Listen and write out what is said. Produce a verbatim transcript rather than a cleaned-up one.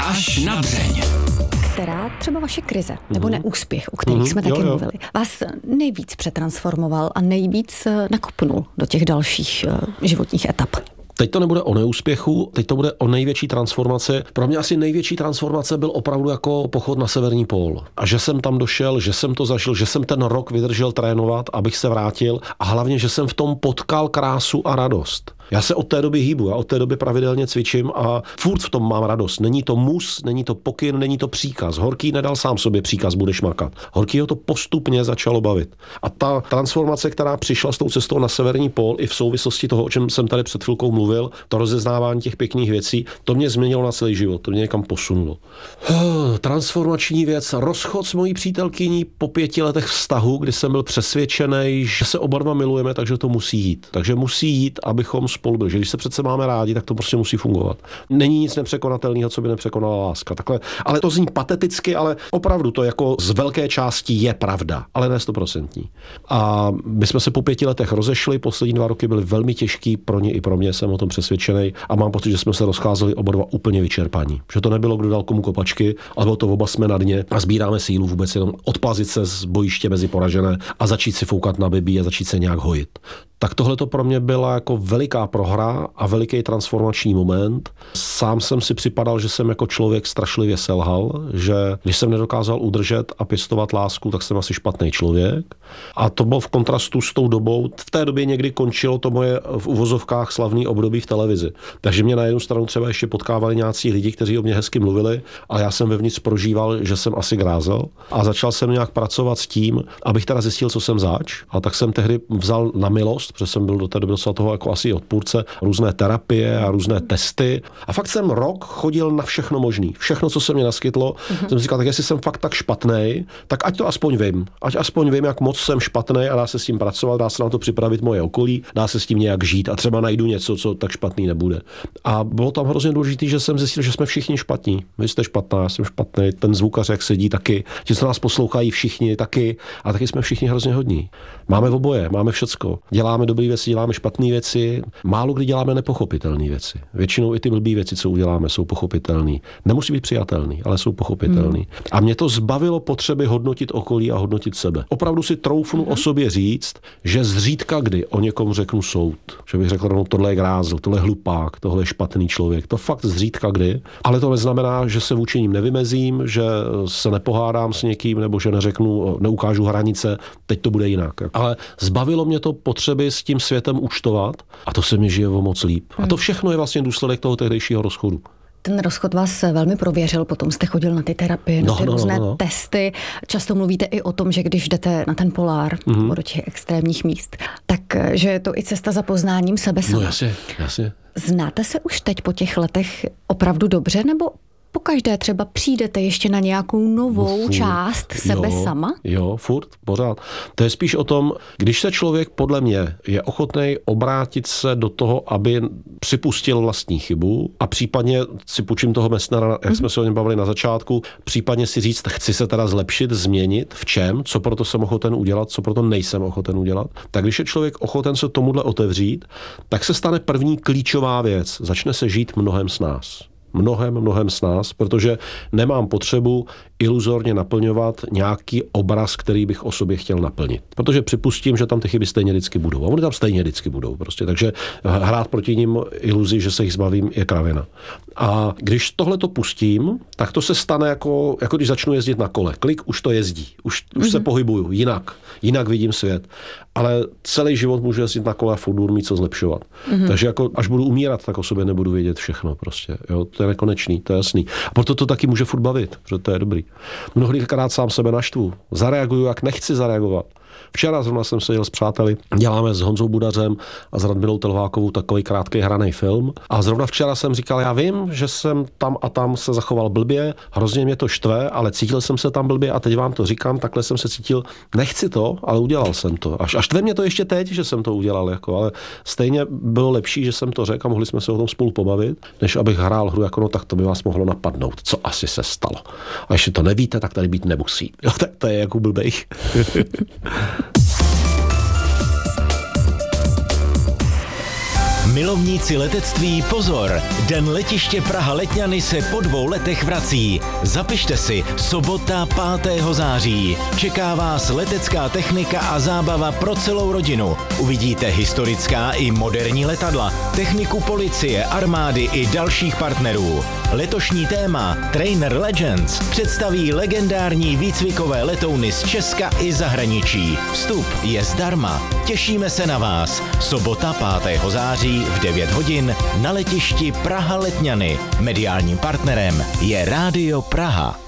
Až na dřeň. Která třeba vaše krize nebo neúspěch, o kterých Mhm, jsme taky jo, jo. mluvili, vás nejvíc přetransformoval a nejvíc nakopnul do těch dalších životních etap? Teď to nebude o neúspěchu, teď to bude o největší transformaci. Pro mě asi největší transformace byl opravdu jako pochod na severní pól. A že jsem tam došel, že jsem to zažil, že jsem ten rok vydržel trénovat, abych se vrátil a hlavně, že jsem v tom potkal krásu a radost. Já se od té doby hýbu, já od té doby pravidelně cvičím a furt v tom mám radost. Není to mus, není to pokyn, není to příkaz. Horký nedal sám sobě příkaz, budeš makat. Horkýho to postupně začalo bavit. A ta transformace, která přišla s tou cestou na severní pól i v souvislosti toho, o čem jsem tady před chvilkou mluvil, to rozeznávání těch pěkných věcí, to mě změnilo na celý život, to mě někam posunulo. Transformační věc, rozchod s mojí přítelkyní po pěti letech vztahu, kdy jsem byl přesvědčený, že se oba dva milujeme, takže to musí jít. Takže musí jít, abychom spolu byli. Že když se přece máme rádi, tak to prostě musí fungovat. Není nic nepřekonatelného, co by nepřekonala láska. Takhle, ale to zní pateticky, ale opravdu to jako z velké části je pravda, ale ne stoprocentní. A my jsme se po pěti letech rozešli, poslední dva roky byly velmi těžký pro ně i pro mě, jsem o tom přesvědčený a mám pocit, že jsme se rozcházeli oba dva úplně vyčerpaní. Že to nebylo, kdo dal komu kopačky, ale bylo to oba jsme na dně a sbíráme sílu vůbec jenom odplazit se z bojiště mezi poražené a začít si foukat na bibí a začít se nějak hojit. Tak tohle to pro mě byla jako veliká prohra a veliký transformační moment. Sám jsem si připadal, že jsem jako člověk strašlivě selhal, že když jsem nedokázal udržet a pěstovat lásku, tak jsem asi špatný člověk. A to bylo v kontrastu s tou dobou. V té době někdy končilo to moje v uvozovkách slavný období v televizi. Takže mě na jednu stranu třeba ještě potkávali nějací lidi, kteří o mě hezky mluvili, a já jsem vevnitř prožíval, že jsem asi grázel. A začal jsem nějak pracovat s tím, abych teda zjistil, co jsem zač. A tak jsem tehdy vzal na milost, protože jsem byl do té doby docela toho jako asi odpůrce, různé terapie a různé testy. A fakt jsem rok chodil na všechno možný. Všechno, co se mě naskytlo, mm-hmm. jsem si říkal, tak jestli jsem fakt tak špatnej, tak ať to aspoň vím. Ať aspoň vím, jak moc jsem špatnej a dá se s tím pracovat, dá se na to připravit moje okolí, dá se s tím nějak žít a třeba najdu něco, co tak špatný nebude. A bylo tam hrozně důležité, že jsem zjistil, že jsme všichni špatní. Vy jste špatná, já jsem špatný, ten zvukař, jak sedí, taky. Ti, co nás poslouchají, všichni taky. A taky jsme všichni hrozně hodní. Máme oboje, máme všecko. Děláme dobré věci, děláme špatné věci. Málo kdy děláme nepochopitelné věci. Většinou i ty blbý věci, co uděláme, jsou pochopitelné. Nemusí být přijatelné, ale jsou pochopitelné. Hmm. A mě to zbavilo potřeby hodnotit okolí a hodnotit sebe. Opravdu si troufnu hmm. o sobě říct, že zřídka kdy o někom řeknu soud. Že bych řekl, no tohle je grázl, tohle je hlupák, tohle je špatný člověk. To fakt zřídka kdy. Ale to neznamená, že se vůči ním nevymezím, že se nepohádám s někým nebo že neřeknu, neukážu hranice, teď to bude jinak. Ale zbavilo mě to potřeby s tím světem účtovat a to se mi žije o moc líp. A to všechno je vlastně důsledek toho tehdejšího rozchodu. Ten rozchod vás velmi prověřil, potom jste chodil na ty terapie, na ty no, různé no, no. testy. Často mluvíte i o tom, že když jdete na ten polár, mm-hmm. nebo do těch extrémních míst, tak že je to i cesta za poznáním sebe sama. No jasně, jasně. Znáte se už teď po těch letech opravdu dobře, nebo pokaždé třeba přijdete ještě na nějakou novou no část sebe jo, sama? Jo, furt, pořád. To je spíš o tom, když se člověk podle mě je ochotný obrátit se do toho, aby připustil vlastní chybu a případně si půjčím toho Messnera, jak mm. jsme se o něm bavili na začátku, případně si říct, chci se teda zlepšit, změnit, v čem, co proto jsem ochoten udělat, co proto nejsem ochoten udělat. Tak když je člověk ochoten se tomuhle otevřít, tak se stane první klíčová věc. Začne se žít mnohem s nás. Mnohem, mnohem s nás, protože nemám potřebu iluzorně naplňovat nějaký obraz, který bych o sobě chtěl naplnit. Protože připustím, že tam ty chyby stejně vždycky budou. A oni tam stejně vždycky budou. Prostě. Takže hrát proti nim iluzi, že se jich zbavím, je kravina. A když tohle to pustím, tak to se stane jako, jako když začnu jezdit na kole. Klik, už to jezdí. Už, už mm-hmm. se pohybuju jinak. Jinak vidím svět. Ale celý život můžu jezdit na kole a furt budu mít co zlepšovat. Mm-hmm. Takže jako, až budu umírat, tak o sobě nebudu vědět všechno. Prostě. Jo, to je nekonečný, to je jasný. A proto to taky může furt bavit, protože to je dobrý. Mnohdykrát sám sebe naštvu. Zareaguju, jak nechci zareagovat. Včera zrovna jsem seděl s přáteli, děláme s Honzou Budařem a s Radmilou Telvákovou takový krátký hraný film. A zrovna včera jsem říkal, já vím, že jsem tam a tam se zachoval blbě, hrozně mě to štve, ale cítil jsem se tam blbě a teď vám to říkám, takhle jsem se cítil, nechci to, ale udělal jsem to. Až, až štve mě to ještě teď, že jsem to udělal, jako, ale stejně bylo lepší, že jsem to řekl a mohli jsme se o tom spolu pobavit, než abych hrál hru jako no, tak to by vás mohlo napadnout, co asi se stalo. A ještě to nevíte, tak tady být nemusí. Jo, tak to je jako blbej. Milovníci letectví pozor! Den letiště Praha Letňany se po dvou letech vrací. Zapište si, sobota pátého září. Čeká vás letecká technika a zábava pro celou rodinu. Uvidíte historická i moderní letadla, techniku policie, armády i dalších partnerů. Letošní téma Trainer Legends představí legendární výcvikové letouny z Česka i zahraničí. Vstup je zdarma. Těšíme se na vás. Sobota pátého září v devět hodin na letišti Praha Letňany. Mediálním partnerem je Rádio Praha.